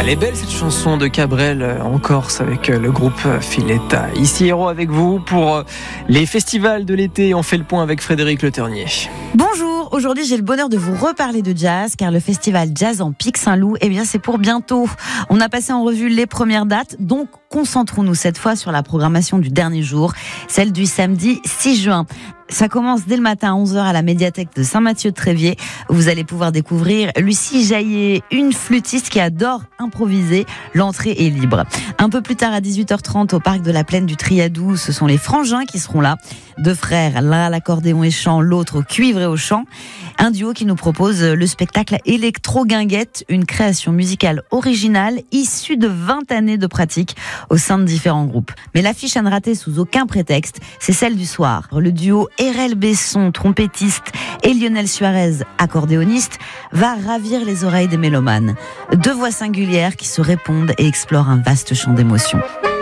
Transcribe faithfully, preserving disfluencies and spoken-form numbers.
Elle est belle cette chanson de Cabrel en Corse avec le groupe Filetta. Ici Héros avec vous pour les festivals de l'été. On fait le point avec Frédéric Le Ternier. Bonjour, aujourd'hui j'ai le bonheur de vous reparler de jazz car le festival Jazz en Pic Saint-Loup, eh bien c'est pour bientôt. On a passé en revue les premières dates, donc concentrons-nous cette fois sur la programmation du dernier jour, celle du samedi six juin. Ça commence dès le matin à onze heures à la médiathèque de Saint-Mathieu-de-Tréviers. Vous allez pouvoir découvrir Lucie Jaillet, une flûtiste qui adore improviser. L'entrée est libre. Un peu plus tard à dix-huit heures trente au parc de la Plaine du Triadou, ce sont les Frangins qui seront là. Deux frères, l'un à l'accordéon et chant, l'autre au cuivre et au chant. Un duo qui nous propose le spectacle Électro-Guinguette, une création musicale originale issue de vingt années de pratique au sein de différents groupes. Mais l'affiche à ne rater sous aucun prétexte, c'est celle du soir. Le duo Erel Besson, trompettiste, et Lionel Suarez, accordéoniste, va ravir les oreilles des mélomanes. Deux voix singulières qui se répondent et explorent un vaste champ d'émotions.